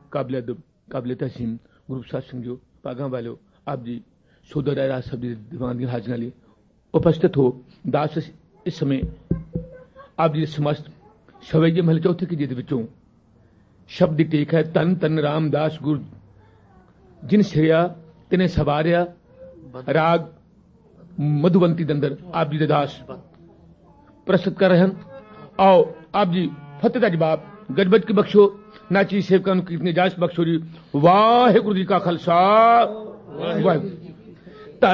काबिल अदब काबिल तहसीन ग्रुप साथ संघियों पागा वालों आप जी सोदर राज सब दीवान की हाजिर लिए उपस्थित हो। दास इस समय आप जी समस्त सवैये महल चौथे की जिद विचों शब्द टेक है तन तन रामदास गुर जिन श्रेया तिने सवारिया राग मधुबंती दंदर आप जी दास प्रस्तुत कर रहे हैं। आओ आप जी फतेह दा जवाब गजबज की बख्शो नाची सेवकां नूं कीर्तन इजाजत बख्शो जी। वाहिगुरू जी का खालसा वाहिगुरू।